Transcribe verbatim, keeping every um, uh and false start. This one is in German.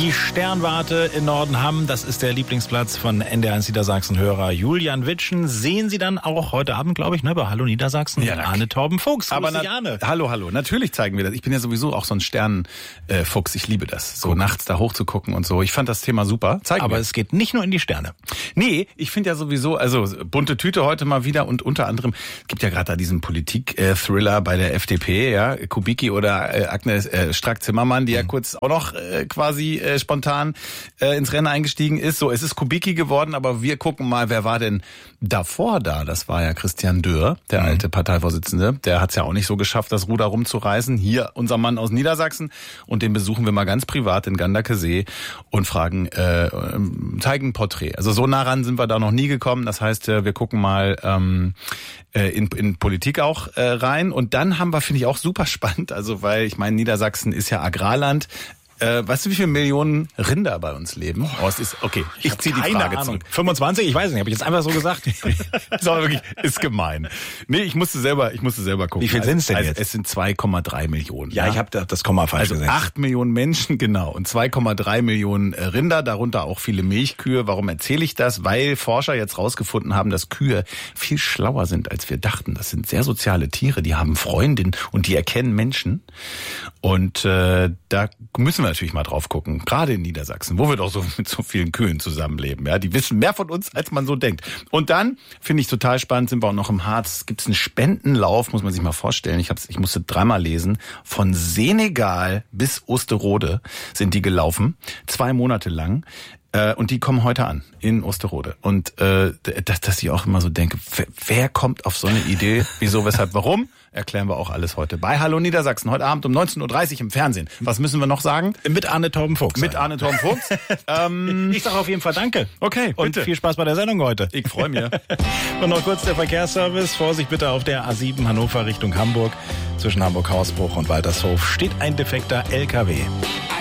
die Sternwarte in Nordenham. Das ist der Lieblingsplatz von N D R eins Niedersachsen-Hörer Julian Witschen. Sehen Sie dann auch heute Abend, glaube ich, ne, bei Hallo Niedersachsen, ja, Arne Torben-Fuchs. Aber na, Arne. Hallo, hallo. Natürlich zeigen wir das. Ich bin ja sowieso auch so ein Sternenfuchs. Ich liebe das, so Guck. nachts da hochzugucken und so. Ich fand das Thema super. Zeigen Aber wir. es geht nicht nur in die Sterne. Nee, ich finde ja sowieso, also bunte Tüte heute mal wieder und unter anderem, es gibt ja gerade da diesen Politik-Thriller bei der F D P, ja, Kubicki oder äh, Agnes äh, Strack-Zimmermann, die ja kurz auch noch äh, quasi äh, spontan äh, ins Rennen eingestiegen ist. So, es ist Kubicki geworden, aber wir gucken mal, wer war denn davor da? Das war ja Christian Dürr, der mhm. alte Parteivorsitzende. Der hat es ja auch nicht so geschafft, das Ruder rumzureißen. Hier unser Mann aus Niedersachsen, und den besuchen wir mal ganz privat in Gandakesee und fragen, äh, zeigen ein Porträt. Also so nah ran sind wir da noch nie gekommen. Das heißt, wir gucken mal ähm, in, in Politik auch äh, rein. Und dann haben wir, finde ich, auch super spannend, also weil, ich meine, Niedersachsen ist ja Agrarland. Äh, weißt du, wie viele Millionen Rinder bei uns leben? Oh, es ist, okay, ich, ich ziehe die Frage Ahnung. zurück. fünfundzwanzig? Ich weiß nicht, habe ich jetzt einfach so gesagt? ist aber wirklich, ist gemein. Nee, ich musste selber, ich musste selber gucken. Wie viel sind es denn also, jetzt? Es sind zwei Komma drei Millionen. Ja, ja, ich habe das Komma falsch also gesetzt. acht Millionen Menschen, genau, und zwei Komma drei Millionen Rinder, darunter auch viele Milchkühe. Warum erzähle ich das? Weil Forscher jetzt rausgefunden haben, dass Kühe viel schlauer sind, als wir dachten. Das sind sehr soziale Tiere, die haben Freundinnen und die erkennen Menschen. Und äh, da müssen wir natürlich mal drauf gucken. Gerade in Niedersachsen, wo wir doch so mit so vielen Kühen zusammenleben. Ja, die wissen mehr von uns, als man so denkt. Und dann, finde ich total spannend, sind wir auch noch im Harz. Gibt es einen Spendenlauf, muss man sich mal vorstellen. Ich, hab's, ich musste dreimal lesen. Von Senegal bis Osterode sind die gelaufen. Zwei Monate lang. Und die kommen heute an in Osterode. Und äh, dass, dass ich auch immer so denke, wer, wer kommt auf so eine Idee? Wieso, weshalb, warum? Erklären wir auch alles heute bei Hallo Niedersachsen. Heute Abend um neunzehn Uhr dreißig im Fernsehen. Was müssen wir noch sagen? Mit Arne Torben-Fuchs. Mit Arne Torben-Fuchs. ähm, ich sage auf jeden Fall danke. Okay, und bitte. Viel Spaß bei der Sendung heute. Ich freue mich. Und noch kurz der Verkehrsservice. Vorsicht bitte auf der A sieben Hannover Richtung Hamburg. Zwischen Hamburg-Hausbruch und Waltershof steht ein defekter L K W.